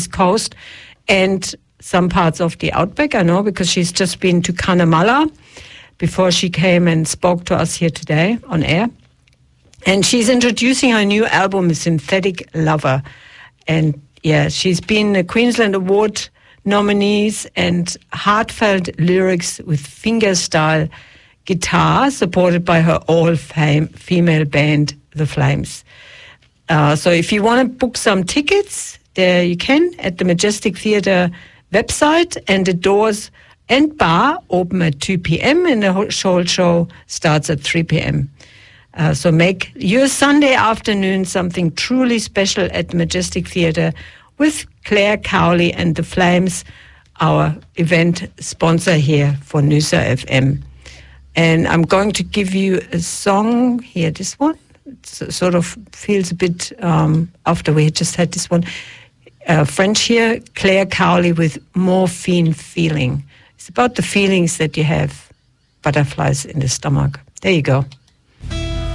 East Coast and some parts of the Outback, I know, because she's just been to Cunnamulla before she came and spoke to us here today on air. And she's introducing her new album, Synthetic Lover. And yeah, she's been a Queensland Award nominees and heartfelt lyrics with fingerstyle guitar supported by her all-female band, The Flames. So if you want to book some tickets, there you can at the Majestic Theatre website, and the doors and bar open at 2 p.m. and the whole show starts at 3 p.m. So make your Sunday afternoon something truly special at the Majestic Theatre with Claire Cowley and The Flames, our event sponsor here for Noosa FM. And I'm going to give you a song here, this one. It sort of feels a bit after we just had this one. French here, Claire Cowley with Morphine Feeling. It's about the feelings that you have, butterflies in the stomach. There you go.